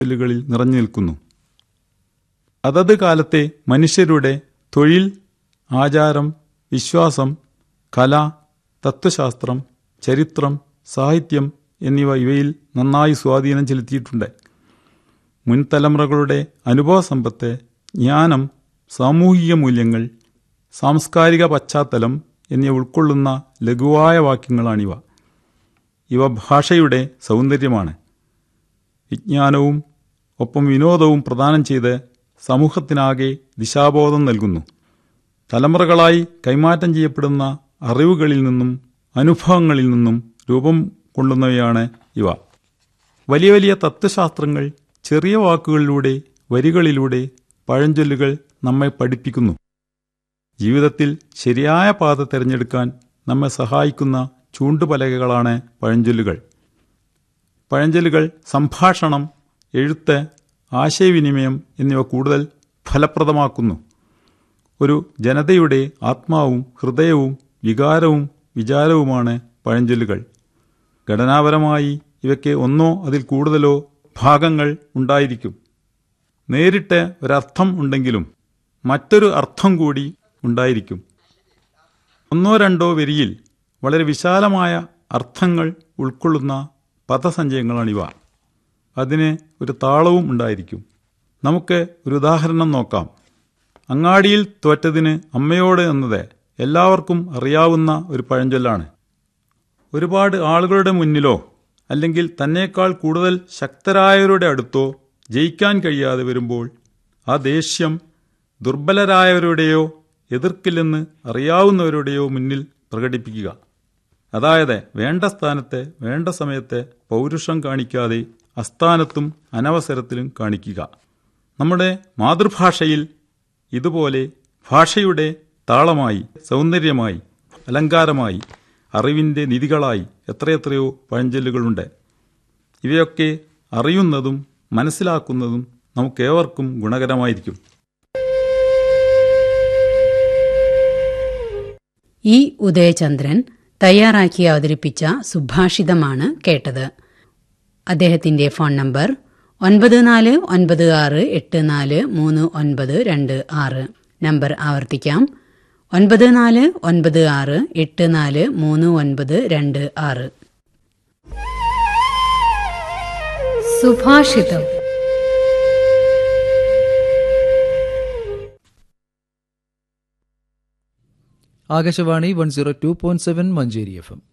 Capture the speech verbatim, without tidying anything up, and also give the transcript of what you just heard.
ിൽ നിറഞ്ഞു നിൽക്കുന്നു. അതത് കാലത്തെ മനുഷ്യരുടെ തൊഴിൽ, ആചാരം, വിശ്വാസം, കല, തത്വശാസ്ത്രം, ചരിത്രം, സാഹിത്യം എന്നിവ ഇവയിൽ നന്നായി സ്വാധീനം ചെലുത്തിയിട്ടുണ്ട്. മുൻതലമുറകളുടെ അനുഭവസമ്പത്ത്, ജ്ഞാനം, സാമൂഹിക മൂല്യങ്ങൾ, സാംസ്കാരിക പശ്ചാത്തലം എന്നിവ ഉൾക്കൊള്ളുന്ന ലഘുവായ വാക്യങ്ങളാണിവ. ഇവ ഭാഷയുടെ സൗന്ദര്യമാണ്. വിജ്ഞാനവും ഒപ്പം വിനോദവും പ്രദാനം ചെയ്ത് സമൂഹത്തിനാകെ ദിശാബോധം നൽകുന്നു. തലമുറകളായി കൈമാറ്റം ചെയ്യപ്പെടുന്ന അറിവുകളിൽ നിന്നും അനുഭവങ്ങളിൽ നിന്നും രൂപം കൊള്ളുന്നവയാണ് ഇവ. വലിയ വലിയ തത്വശാസ്ത്രങ്ങൾ ചെറിയ വാക്കുകളിലൂടെ, വരികളിലൂടെ, പഴഞ്ചൊല്ലുകൾ നമ്മെ പഠിപ്പിക്കുന്നു. ജീവിതത്തിൽ ശരിയായ പാത തിരഞ്ഞെടുക്കാൻ നമ്മെ സഹായിക്കുന്ന ചൂണ്ടുപലകകളാണ് പഴഞ്ചൊല്ലുകൾ. പഴഞ്ചൊല്ലുകൾ സംഭാഷണം, എഴുത്ത്, ആശയവിനിമയം എന്നിവ കൂടുതൽ ഫലപ്രദമാക്കുന്നു. ഒരു ജനതയുടെ ആത്മാവും ഹൃദയവും വികാരവും വിചാരവുമാണ് പഴഞ്ചൊല്ലുകൾ. ഘടനാപരമായി ഇവയ്ക്ക് ഒന്നോ അതിൽ കൂടുതലോ ഭാഗങ്ങൾ ഉണ്ടായിരിക്കും. നേരിട്ട് ഒരർത്ഥം ഉണ്ടെങ്കിലും മറ്റൊരു അർത്ഥം കൂടി ഉണ്ടായിരിക്കും. ഒന്നോ രണ്ടോ വരിയിൽ വളരെ വിശാലമായ അർത്ഥങ്ങൾ ഉൾക്കൊള്ളുന്ന പദസഞ്ചയങ്ങളാണിവ. അതിന് ഒരു താളവും ഉണ്ടായിരിക്കും. നമുക്ക് ഒരു ഉദാഹരണം നോക്കാം. അങ്ങാടിയിൽ തോറ്റതിന് അമ്മയോട് എന്നത് എല്ലാവർക്കും അറിയാവുന്ന ഒരു പഴഞ്ചൊല്ലാണ്. ഒരുപാട് ആളുകളുടെ മുന്നിലോ അല്ലെങ്കിൽ തന്നേക്കാൾ കൂടുതൽ ശക്തരായവരുടെ അടുത്തോ ജയിക്കാൻ കഴിയാതെ വരുമ്പോൾ ആ ദേഷ്യം ദുർബലരായവരുടെയോ എതിർക്കില്ലെന്ന് അറിയാവുന്നവരുടെയോ മുന്നിൽ പ്രകടിപ്പിക്കുക. അതായത് വേണ്ട സ്ഥാനത്ത് വേണ്ട സമയത്ത് പൗരുഷം കാണിക്കാതെ അസ്ഥാനത്തും അനവസരത്തിലും കാണിക്കുക. നമ്മുടെ മാതൃഭാഷയിൽ ഇതുപോലെ ഭാഷയുടെ താളമായി, സൗന്ദര്യമായി, അലങ്കാരമായി, അറിവിൻ്റെ നിധികളായി എത്രയെത്രയോ പഴഞ്ചൊല്ലുകളുണ്ട്. ഇവയൊക്കെ അറിയുന്നതും മനസ്സിലാക്കുന്നതും നമുക്കേവർക്കും ഗുണകരമായിരിക്കും. ഇ ഉദയചന്ദ്രൻ തയ്യാറാക്കി അവതരിപ്പിച്ച സുഭാഷിതമാണ് കേട്ടത്. അദ്ദേഹത്തിന്റെ ഫോൺ നമ്പർ ഒൻപത് നാല് ഒൻപത് ആറ് എട്ട് നാല് മൂന്ന് ഒൻപത് രണ്ട് ആറ്. നമ്പർ ആവർത്തിക്കാം: ഒൻപത് നാല് ഒൻപത് ആറ് എട്ട് നാല് മൂന്ന് ഒൻപത് രണ്ട് ആറ്. സുഭാഷിതം. Akashvani one zero two point seven Manjeri F M.